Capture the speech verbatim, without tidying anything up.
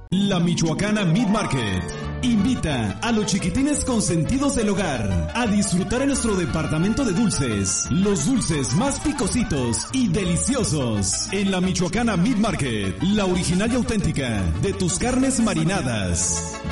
La Michoacana Meat Market invita a los chiquitines consentidos del hogar a disfrutar en nuestro departamento de dulces, los dulces más picositos y deliciosos. En la Michoacana Meat Market, la original y auténtica de tus carnes marinadas.